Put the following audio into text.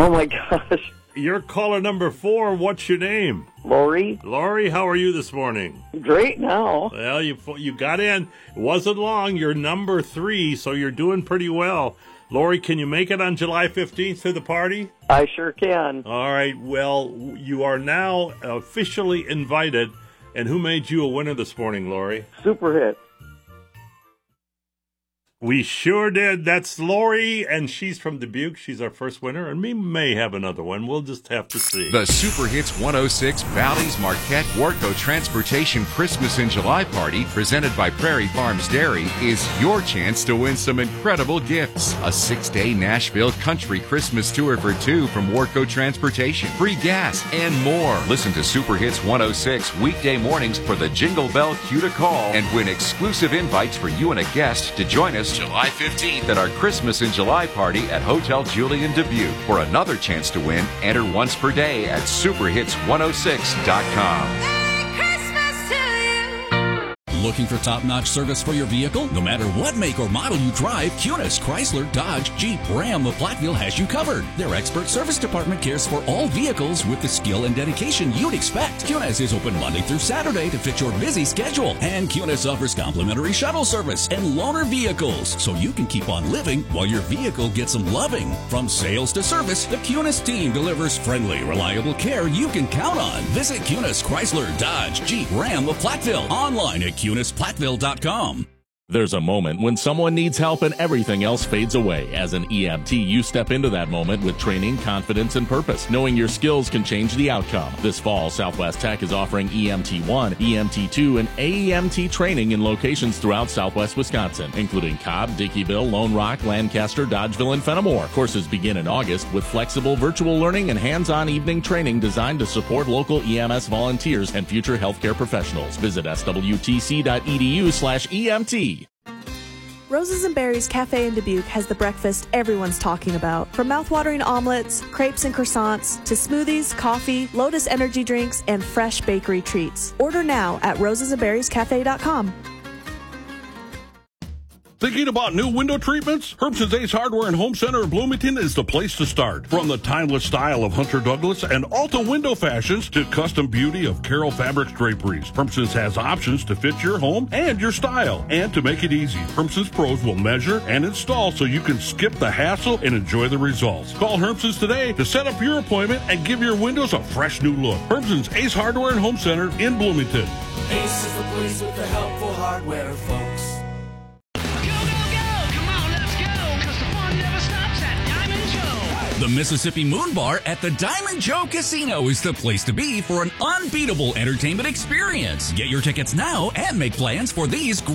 Oh, my gosh. You're caller number 4. What's your name? Lori? Lori, how are you this morning? Great now. Well, you got in. It wasn't long. You're number 3, so you're doing pretty well. Lori, can you make it on July 15th to the party? I sure can. All right. Well, you are now officially invited. And who made you a winner this morning, Lori? Super hit. We sure did. That's Lori, and she's from Dubuque. She's our first winner, and we may have another one. We'll just have to see. The Super Hits 106 Bally's Marquette Warco Transportation Christmas in July party, presented by Prairie Farms Dairy, is your chance to win some incredible gifts. A 6-day Nashville country Christmas tour for 2 from Warco Transportation, free gas, and more. Listen to Super Hits 106 weekday mornings for the Jingle Bell cue to call and win exclusive invites for you and a guest to join us July 15th at our Christmas in July party at Hotel Julian Dubuque. For another chance to win, enter once per day at superhits106.com. Looking for top-notch service for your vehicle? No matter what make or model you drive, Cunis, Chrysler, Dodge, Jeep, Ram of Platteville has you covered. Their expert service department cares for all vehicles with the skill and dedication you'd expect. Cunis is open Monday through Saturday to fit your busy schedule. And Cunis offers complimentary shuttle service and loaner vehicles, so you can keep on living while your vehicle gets some loving. From sales to service, the Cunis team delivers friendly, reliable care you can count on. Visit Cunis, Chrysler, Dodge, Jeep, Ram of Platteville. Online at CunisPlatteville.com. There's a moment when someone needs help and everything else fades away. As an EMT, you step into that moment with training, confidence, and purpose, knowing your skills can change the outcome. This fall, Southwest Tech is offering EMT1, EMT2, and AEMT training in locations throughout Southwest Wisconsin, including Cobb, Dickeyville, Lone Rock, Lancaster, Dodgeville, and Fenimore. Courses begin in August with flexible virtual learning and hands-on evening training designed to support local EMS volunteers and future healthcare professionals. Visit swtc.edu/EMT. Roses and Berries Cafe in Dubuque has the breakfast everyone's talking about. From mouthwatering omelets, crepes and croissants, to smoothies, coffee, Lotus energy drinks, and fresh bakery treats. Order now at rosesandberriescafe.com. Thinking about new window treatments? Herbson's Ace Hardware and Home Center in Bloomington is the place to start. From the timeless style of Hunter Douglas and Alta window fashions to custom beauty of Carroll Fabrics draperies, Herbson's has options to fit your home and your style. And to make it easy, Herbson's pros will measure and install so you can skip the hassle and enjoy the results. Call Herbson's today to set up your appointment and give your windows a fresh new look. Herbson's Ace Hardware and Home Center in Bloomington. Ace is the place with the helpful hardware, folks. The Mississippi Moon Bar at the Diamond Joe Casino is the place to be for an unbeatable entertainment experience. Get your tickets now and make plans for these